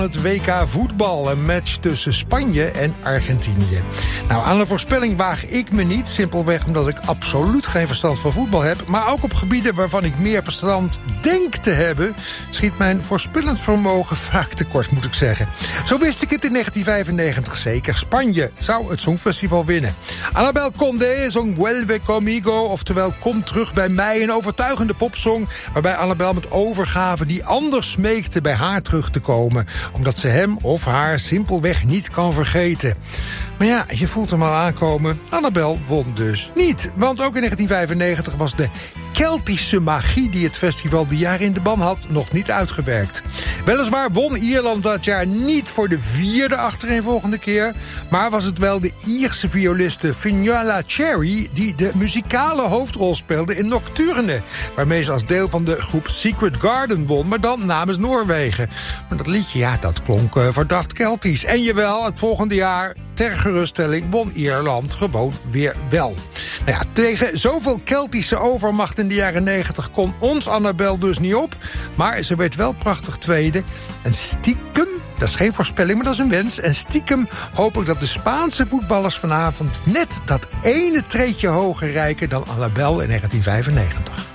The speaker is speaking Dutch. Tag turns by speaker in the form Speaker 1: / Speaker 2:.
Speaker 1: Het WK voetbal, een match tussen Spanje en Argentinië. Nou, aan een voorspelling waag ik me niet, simpelweg omdat ik absoluut geen verstand van voetbal heb. Maar ook op gebieden waarvan ik meer verstand denk te hebben, schiet mijn voorspellend vermogen vaak tekort, moet ik zeggen. Zo wist ik het in 1995 zeker. Spanje zou het Songfestival winnen. Annabel Condé zong Vuelve Conmigo, oftewel Kom terug bij mij, een overtuigende popsong waarbij Annabel met overgave die anders smeekte bij haar terug te komen, omdat ze hem of haar simpelweg niet kan vergeten. Maar ja, je voelt hem al aankomen. Annabel won dus niet. Want ook in 1995 was de Keltische magie die het festival die jaar in de ban had nog niet uitgewerkt. Weliswaar won Ierland dat jaar niet voor de 4e achtereenvolgende keer, maar was het wel de Ierse violiste Fionnuala Cherry die de muzikale hoofdrol speelde in Nocturne, waarmee ze als deel van de groep Secret Garden won, maar dan namens Noorwegen. Maar dat liedje, ja, dat klonk verdacht Keltisch. En jawel, het volgende jaar, ter geruststelling, won Ierland gewoon weer wel. Nou ja, tegen zoveel Keltische overmacht in de jaren 90 kon ons Annabel dus niet op. Maar ze werd wel prachtig tweede. En stiekem, dat is geen voorspelling, maar dat is een wens. En stiekem hoop ik dat de Spaanse voetballers vanavond net dat ene treedje hoger reiken dan Annabel in 1995.